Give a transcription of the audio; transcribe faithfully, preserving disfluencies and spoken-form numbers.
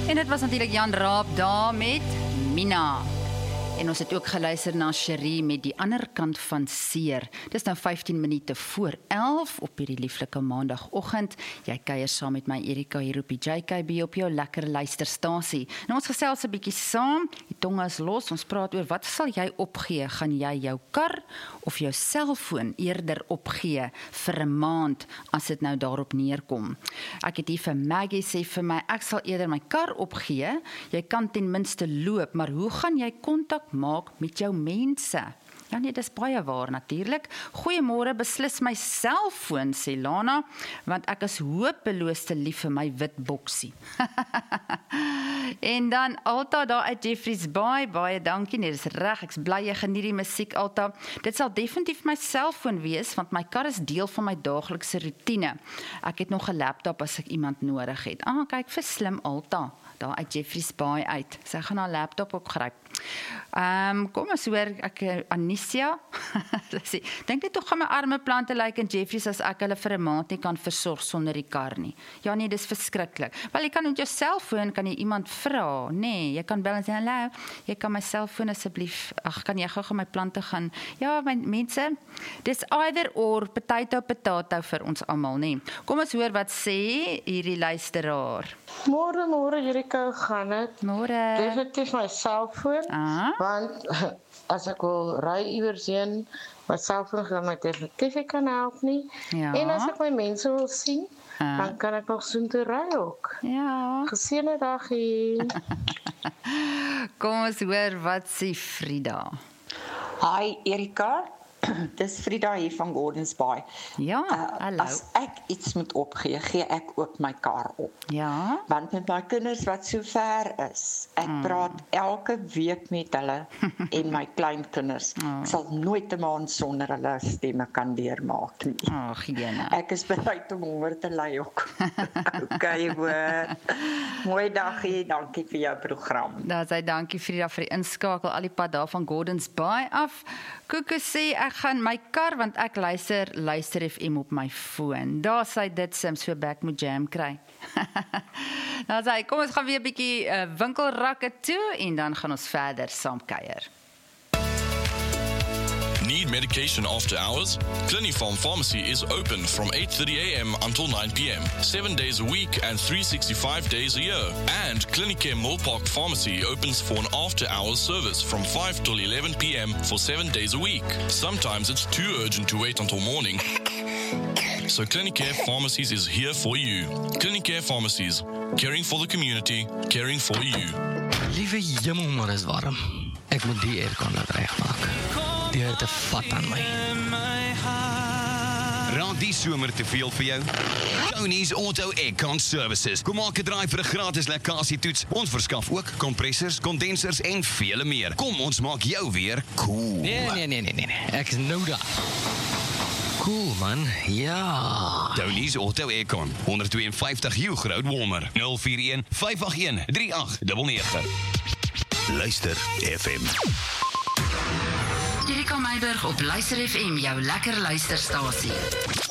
En dit was natuurlik Jan Raap daar met Mina. En ons het ook geluister na Cherie met die ander kant van seer. Dis nou vyftien minute voor elf op hierdie lieflike maandagoggend. Jy kuier saam met my Erika hier op die J K B op jou lekker luisterstasie. Nou ons gesels 'n bietjie saam. Die tong is los. Ons praat oor wat sal jy opgee? Gaan jy jou kar of jou selfoon eerder opgee vir 'n maand as dit nou daarop neerkom? Ek het hier vir Maggie sê vir my, ek sal eerder my kar opgee. Jy kan ten minste loop, maar hoe gaan jy kontak maak met jou mense? Ja nee, dis baie waar natuurlik. Goeiemôre, beslis my selfoon, sê Lana, want ek is hopeloos te lief vir my wit boksie. En dan Alta daar uit Jeffreys Bay, baie dankie, nee, dis reg, ek's bly jy geniet die musiek Alta. Dit sal definitief my selfoon wees, want my kar is deel van my daaglikse roetine. Ek het nog 'n laptop as ek iemand nodig het. Ah, kyk vir slim Alta, daar uit Jeffreys Bay uit. Sy gaan haar laptop opgryp. Um, kom ons hoor, ek, Anicia, dink net toch gaan my arme plante lyk like in Jeffreys as ek hulle vir 'n maand nie kan versorg sonder die kar nie. Ja nee, dis verskriklik. Wel, jy kan met jou selfoon, kan jy iemand vra, nee, jy kan bel en sê, hallo, jy kan my selfoon asseblief, ag, kan jy gou my plante gaan, ja, my mense, dis either or, potato, potato vir ons almal, nee. Kom ons hoor wat sê hierdie luisteraar. Môre, môre, Erika, gaan het? Môre. Definitief my selfoon, ah. want as ek wil ry iewers heen, my selfoon gaan my definitief nie kan help nie. Ja. En as ek my mense wil sien, ah. dan kan ek nog soen toe ry ook. Ja. Geseënde dagie. Kom ons hoor wat sê Frida. Hi Erika, dis Frida hier van Gordons Bay. Ja, uh, hallo. As ek iets moet opgee, gee ek ook my kar op. Ja. Want met my kinders wat so ver is, ek mm. praat elke week met hulle en my kleinkinders. Oh. Ek sal nooit 'n maand sonder hulle stemme kan deurmaak nie. Ag, jene. Ek is bereid om honger te ly ook. Okay, hoor. Mooi dagie, dankie vir jou program. Daar sê dankie Frida vir die inskakel al die pad daar van Gordons Bay af. Koeko sê ek gaan my kar want ek luister luister F M op my foon. Daar sê dit Sims so back moet jam kry. Dan sê kom ons gaan weer 'n bietjie uh, winkelrakke toe en dan gaan ons verder saam kuier. Need medication after hours? Clinifarm Pharmacy is open from eight thirty a m until nine p m, seven days a week and three hundred sixty-five days a year. And Clinicare Millpark Pharmacy opens for an after-hours service from five till eleven p m for seven days a week. Sometimes it's too urgent to wait until morning. So Clinicare Pharmacies is here for you. Clinicare Pharmacies, caring for the community, caring for you. Liewe jemmel, maar is warm. Ek moet die aircon laat regmaak. Die het 'n vat aan my. Raak die somer te veel vir jou? Tony's Auto Aircon Services. Kom maak 'n draai vir 'n gratis lekkasietoets. Ons verskaf ook kompressors, kondensers en vele meer. Kom, ons maak jou weer cool. Nee, nee, nee, nee, nee. Ek is nou daar. Cool man, ja. Tony's Auto Aircon, honderd twee en vyftig Hugh Road Walmer, nul vier een vyf agt een drie agt nege nege. Luister F M. Erika Meiburg op Luister F M, jou lekker luisterstasie.